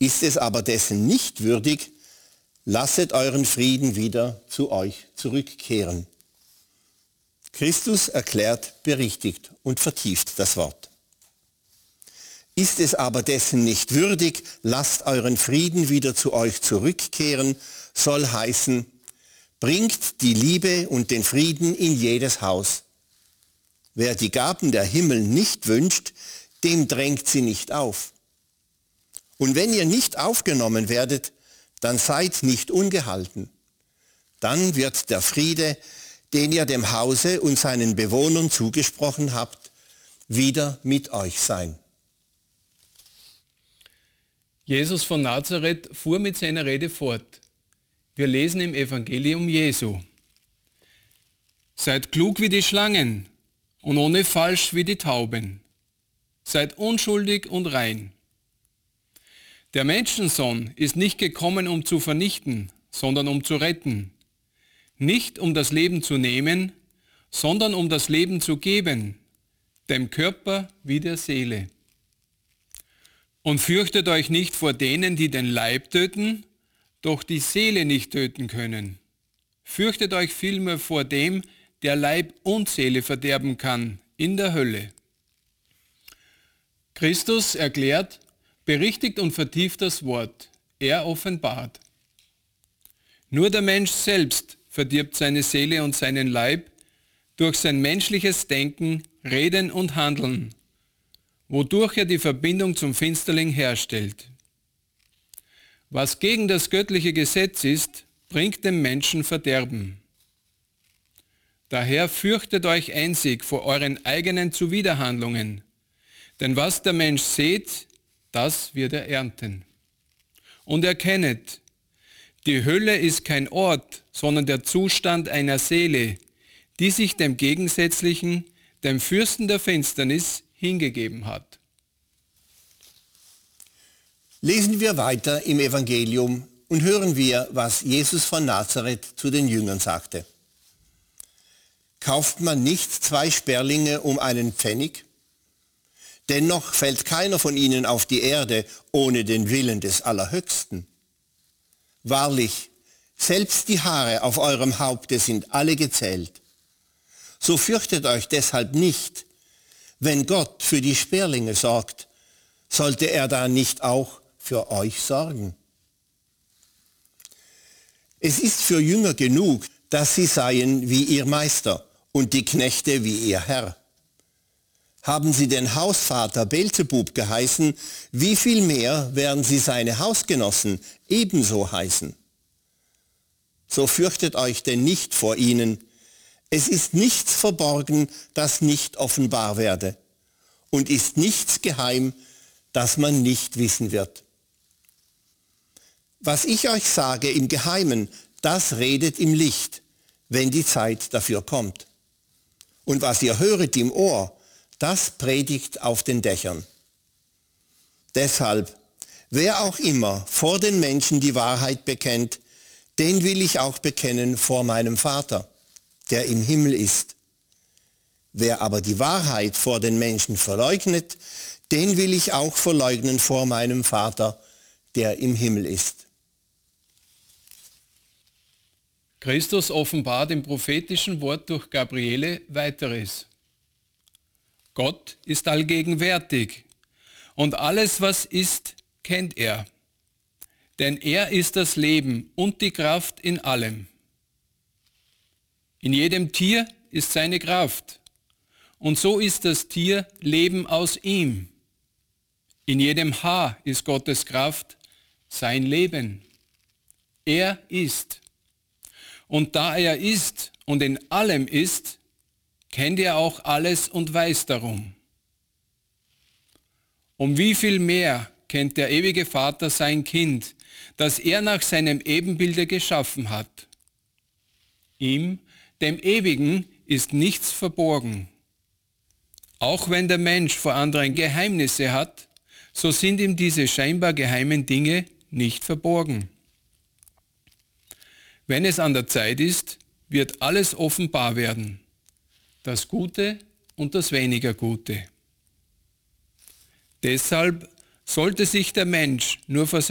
Ist es aber dessen nicht würdig, lasset euren Frieden wieder zu euch zurückkehren. Christus erklärt, berichtigt und vertieft das Wort. Ist es aber dessen nicht würdig, lasst euren Frieden wieder zu euch zurückkehren, soll heißen, bringt die Liebe und den Frieden in jedes Haus. Wer die Gaben der Himmel nicht wünscht, dem drängt sie nicht auf. Und wenn ihr nicht aufgenommen werdet, dann seid nicht ungehalten. Dann wird der Friede, den ihr dem Hause und seinen Bewohnern zugesprochen habt, wieder mit euch sein. Jesus von Nazareth fuhr mit seiner Rede fort. Wir lesen im Evangelium Jesu. Seid klug wie die Schlangen und ohne Falsch wie die Tauben. Seid unschuldig und rein. Der Menschensohn ist nicht gekommen, um zu vernichten, sondern um zu retten. Nicht um das Leben zu nehmen, sondern um das Leben zu geben, dem Körper wie der Seele. Und fürchtet euch nicht vor denen, die den Leib töten, doch die Seele nicht töten können. Fürchtet euch vielmehr vor dem, der Leib und Seele verderben kann, in der Hölle. Christus erklärt, berichtigt und vertieft das Wort. Er offenbart. Nur der Mensch selbst verdirbt seine Seele und seinen Leib durch sein menschliches Denken, Reden und Handeln, wodurch er die Verbindung zum Finsterling herstellt. Was gegen das göttliche Gesetz ist, bringt dem Menschen Verderben. Daher fürchtet euch einzig vor euren eigenen Zuwiderhandlungen, denn was der Mensch sät, das wird er ernten. Und erkennet, die Hölle ist kein Ort, sondern der Zustand einer Seele, die sich dem Gegensätzlichen, dem Fürsten der Finsternis, hingegeben hat. Lesen wir weiter im Evangelium und hören wir, was Jesus von Nazareth zu den Jüngern sagte. Kauft man nicht 2 Sperlinge um einen Pfennig? Dennoch fällt keiner von ihnen auf die Erde ohne den Willen des Allerhöchsten. Wahrlich, selbst die Haare auf eurem Haupte sind alle gezählt. So fürchtet euch deshalb nicht. Wenn Gott für die Sperlinge sorgt, sollte er da nicht auch für euch sorgen? Es ist für Jünger genug, dass sie seien wie ihr Meister und die Knechte wie ihr Herr. Haben sie den Hausvater Beelzebub geheißen, wie viel mehr werden sie seine Hausgenossen ebenso heißen? So fürchtet euch denn nicht vor ihnen. Es ist nichts verborgen, das nicht offenbar werde. Und ist nichts geheim, das man nicht wissen wird. Was ich euch sage im Geheimen, das redet im Licht, wenn die Zeit dafür kommt. Und was ihr höret im Ohr, das predigt auf den Dächern. Deshalb, wer auch immer vor den Menschen die Wahrheit bekennt, den will ich auch bekennen vor meinem Vater, der im Himmel ist. Wer aber die Wahrheit vor den Menschen verleugnet, den will ich auch verleugnen vor meinem Vater, der im Himmel ist. Christus offenbart im prophetischen Wort durch Gabriele weiteres. Gott ist allgegenwärtig und alles, was ist, kennt er. Denn er ist das Leben und die Kraft in allem. In jedem Tier ist seine Kraft und so ist das Tier Leben aus ihm. In jedem Haar ist Gottes Kraft, sein Leben. Er ist. Und da er ist und in allem ist, kennt er auch alles und weiß darum. Um wie viel mehr kennt der ewige Vater sein Kind, das er nach seinem Ebenbilde geschaffen hat. Ihm, dem Ewigen, ist nichts verborgen. Auch wenn der Mensch vor anderen Geheimnisse hat, so sind ihm diese scheinbar geheimen Dinge nicht verborgen. Wenn es an der Zeit ist, wird alles offenbar werden, das Gute und das weniger Gute. Deshalb sollte sich der Mensch nur vor